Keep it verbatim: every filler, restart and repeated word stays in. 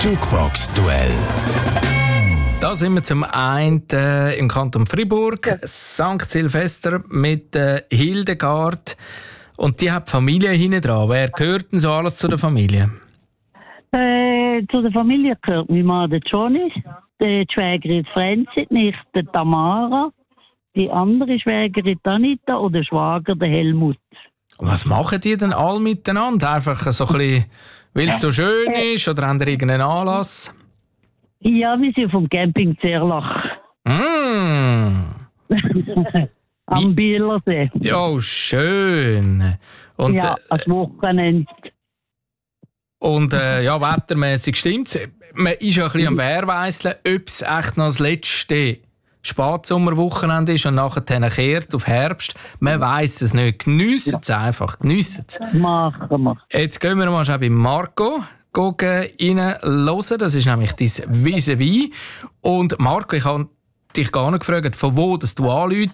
Jukebox-Duell. Da sind wir zum einen äh, im Kanton Freiburg, ja. Sankt Silvester mit äh, Hildegard. Und die hat die Familie hinten dran. Wer gehört denn so alles zu der Familie? Äh, zu der Familie gehört mein Mann, der Johnny, die Schwägerin Franzi, die Nichte Tamara, die andere Schwägerin Anita und der Schwager, der Helmut. Was machen die denn alle miteinander? Einfach so ein bisschen, weil es so schön ist, oder haben die irgendeinen Anlass? Ja, wir sind vom Camping Zerlach. Mm. Am Bielersee. Ja, schön. Und, ja, als Wochenende. Und äh, ja, wettermässig stimmt's. Man ist ja ein bisschen am Wehrweisseln, ob es echt noch das letzte Spatsommerwochenende ist und nachher kehrt auf Herbst. Man weiss es nicht. Geniessen es einfach. Geniessen es. Machen wir. Jetzt gehen wir mal schon bei Marco reinhören. Das ist nämlich dein Vis-à-vis. Und Marco, ich habe dich gar nicht gefragt, von wo dass du anrufst.